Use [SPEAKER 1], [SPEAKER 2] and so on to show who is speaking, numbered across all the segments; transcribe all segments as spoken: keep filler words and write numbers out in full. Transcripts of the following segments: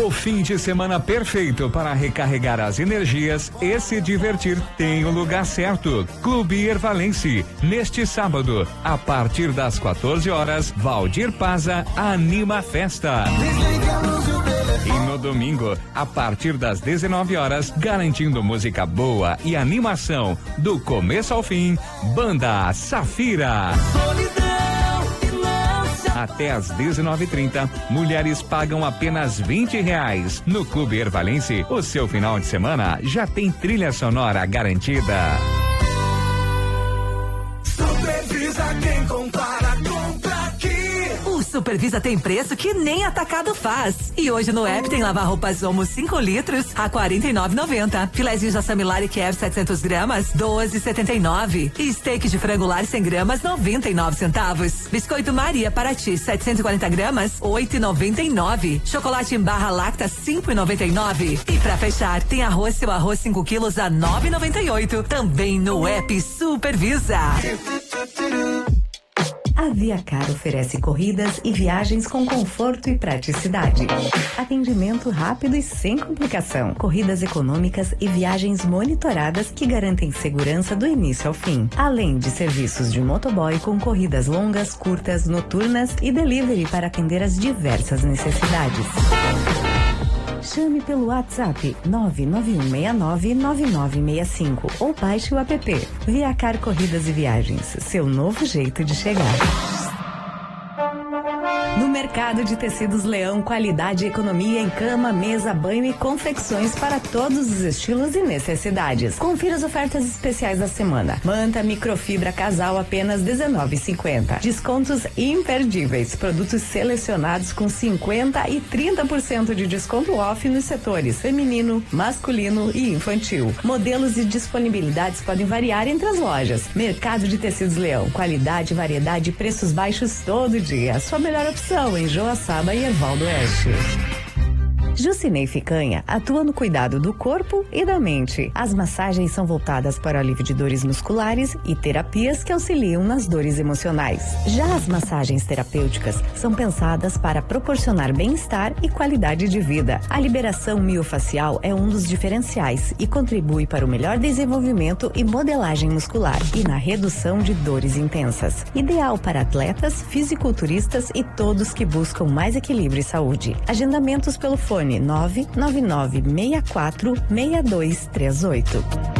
[SPEAKER 1] O fim de semana perfeito para recarregar as energias e se divertir tem o lugar certo. Clube Ervalense. Neste sábado, a partir das quatorze horas, Valdir Paza anima a festa. E no domingo, a partir das dezenove horas, garantindo música boa e animação do começo ao fim, Banda Safira. Até às dezenove e trinta, mulheres pagam apenas vinte reais. No Clube Ervalense, o seu final de semana já tem trilha sonora garantida.
[SPEAKER 2] Supervisa quem compara, compra aqui.
[SPEAKER 3] O Supervisa tem preço que nem atacado faz. E hoje no app tem lavar roupas Omo cinco litros a quarenta e nove e noventa. Filézinho de Assamilari Kiev setecentos gramas, doze e setenta e nove. E steak de frango lar cem gramas, noventa e nove centavos. Biscoito Maria Paraty setecentos e quarenta gramas, oito e noventa e nove. Chocolate em barra Lacta cinco e noventa e nove. E pra fechar, tem arroz seu arroz cinco quilos a nove e noventa e oito. Também no app Supervisa.
[SPEAKER 4] A ViaCar oferece corridas e viagens com conforto e praticidade. Atendimento rápido e sem complicação. Corridas econômicas e viagens monitoradas que garantem segurança do início ao fim. Além de serviços de motoboy com corridas longas, curtas, noturnas e delivery para atender as diversas necessidades. Chame pelo WhatsApp nove nove um seis nove nove nove seis cinco ou baixe o app ViaCar Corridas e Viagens, seu novo jeito de chegar. No Mercado de Tecidos Leão, qualidade e economia em cama, mesa, banho e confecções para todos os estilos e necessidades. Confira as ofertas especiais da semana. Manta microfibra casal apenas dezenove e cinquenta. Descontos imperdíveis. Produtos selecionados com cinquenta e trinta por cento de desconto off nos setores feminino, masculino e infantil. Modelos e disponibilidades podem variar entre as lojas. Mercado de Tecidos Leão, qualidade, variedade e preços baixos todo dia. Sua melhor opção em Joaçaba e Erval do Oeste. Jucinei Ficanha atua no cuidado do corpo e da mente. As massagens são voltadas para o alívio de dores musculares e terapias que auxiliam nas dores emocionais. Já as massagens terapêuticas são pensadas para proporcionar bem-estar e qualidade de vida. A liberação miofacial é um dos diferenciais e contribui para o melhor desenvolvimento e modelagem muscular e na redução de dores intensas. Ideal para atletas, fisiculturistas e todos que buscam mais equilíbrio e saúde. Agendamentos pelo fone nove nove nove seis quatro seis dois três oito.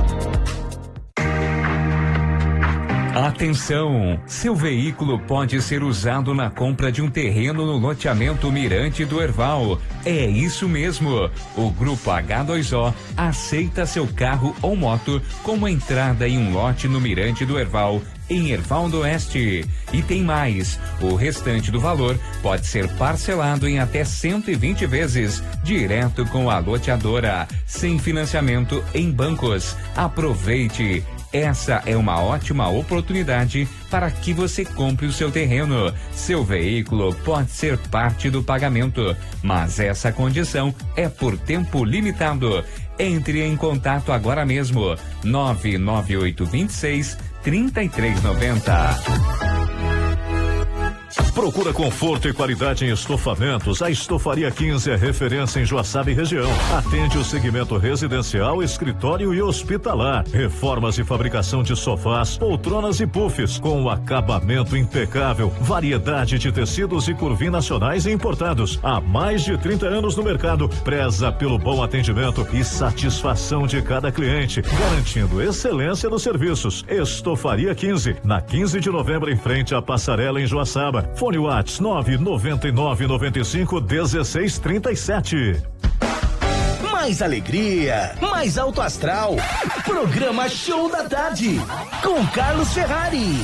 [SPEAKER 1] Atenção! Seu veículo pode ser usado na compra de um terreno no loteamento Mirante do Erval. É isso mesmo! O Grupo H dois O aceita seu carro ou moto como entrada em um lote no Mirante do Erval, em Erval do Oeste. E tem mais, o restante do valor pode ser parcelado em até cento e vinte vezes, direto com a loteadora, sem financiamento em bancos. Aproveite! Essa é uma ótima oportunidade para que você compre o seu terreno. Seu veículo pode ser parte do pagamento, mas essa condição é por tempo limitado. Entre em contato agora mesmo, nove nove oito dois seis, três três nove zero.
[SPEAKER 5] Procura conforto e qualidade em estofamentos. A Estofaria quinze é referência em Joaçaba e região. Atende o segmento residencial, escritório e hospitalar. Reformas e fabricação de sofás, poltronas e puffs com acabamento impecável. Variedade de tecidos e curvim nacionais e importados. Há mais de trinta anos no mercado. Preza pelo bom atendimento e satisfação de cada cliente, garantindo excelência nos serviços. Estofaria quinze, na quinze de novembro, em frente à Passarela, em Joaçaba. Fone Whats nove nove nove nove cinco um seis três sete.
[SPEAKER 6] Mais alegria, mais alto astral. Programa Show da Tarde com Carlos Ferrari.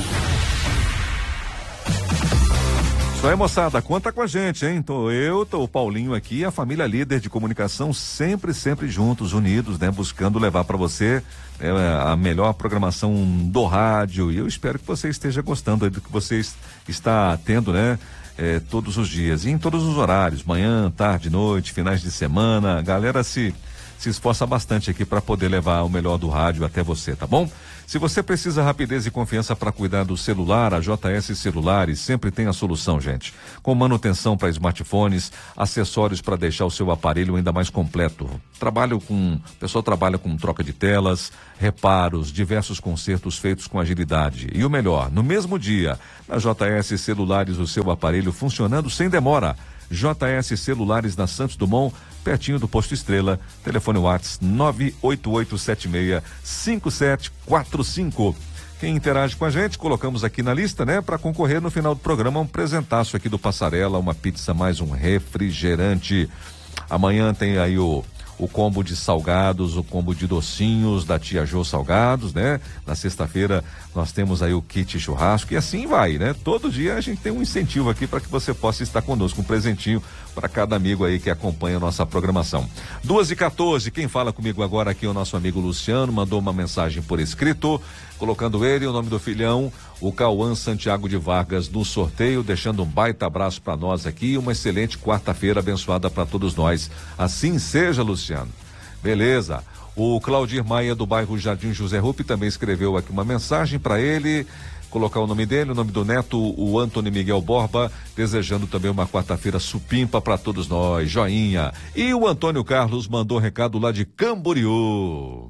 [SPEAKER 7] Isso aí, moçada, conta com a gente, hein? Tô eu, tô o Paulinho aqui, a família líder de comunicação, sempre, sempre juntos, unidos, né? Buscando levar para você é, a melhor programação do rádio, e eu espero que você esteja gostando do que você está tendo, né? É, todos os dias, e em todos os horários, manhã, tarde, noite, finais de semana, a galera se se esforça bastante aqui para poder levar o melhor do rádio até você, tá bom? Se você precisa rapidez e confiança para cuidar do celular, a J S Celulares sempre tem a solução, gente. Com manutenção para smartphones, acessórios para deixar o seu aparelho ainda mais completo. Trabalho com, o pessoal trabalha com troca de telas, reparos, diversos consertos feitos com agilidade. E o melhor, no mesmo dia, na J S Celulares, o seu aparelho funcionando sem demora. J S Celulares na Santos Dumont, pertinho do Posto Estrela. Telefone WhatsApp nove oito oito sete seis cinco sete quatro cinco. Quem interage com a gente, colocamos aqui na lista, né? Para concorrer no final do programa um presentaço aqui do Passarela, uma pizza mais um refrigerante. Amanhã tem aí o o combo de salgados, o combo de docinhos da Tia Jô Salgados, né? Na sexta-feira nós temos aí o kit churrasco e assim vai, né? Todo dia a gente tem um incentivo aqui para que você possa estar conosco, um presentinho para cada amigo aí que acompanha a nossa programação. duas e quatorze, quem fala comigo agora aqui é o nosso amigo Luciano, mandou uma mensagem por escrito, colocando ele, o nome do filhão, o Cauã Santiago de Vargas, no sorteio, deixando um baita abraço para nós aqui, uma excelente quarta-feira abençoada para todos nós. Assim seja, Luciano. Beleza. O Claudir Maia, do bairro Jardim José Rupi, também escreveu aqui uma mensagem para ele, colocar o nome dele, o nome do neto, o Antônio Miguel Borba, desejando também uma quarta-feira supimpa para todos nós, joinha. E o Antônio Carlos mandou recado lá de Camboriú.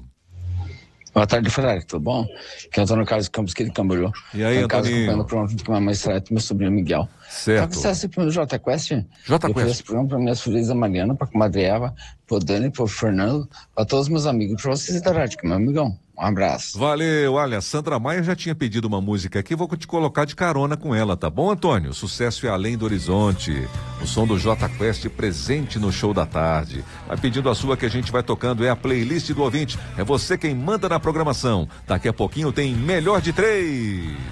[SPEAKER 8] Boa tarde, Ferrari, tudo bom? Aqui é o Antônio Carlos Campos, aqui de Camboriú.
[SPEAKER 7] E aí, Antônio?
[SPEAKER 8] acompanhando o programa junto com a minha mãe Estrada e meu sobrinho Miguel.
[SPEAKER 7] Certo.
[SPEAKER 8] Tá acessando o J Quest?
[SPEAKER 7] J
[SPEAKER 8] Eu fiz esse programa para minhas filhas, a Mariana, para a comadre Eva, para o Dani, para o Fernando, para todos os meus amigos, para vocês da rádio, que é meu amigão. Um abraço.
[SPEAKER 7] Valeu, olha, Sandra Maia já tinha pedido uma música aqui, vou te colocar de carona com ela, tá bom, Antônio? Sucesso é além do horizonte. O som do J Quest presente no show da tarde. Vai pedindo a sua que a gente vai tocando, é a playlist do ouvinte. É você quem manda na programação. Daqui a pouquinho tem Melhor de Três.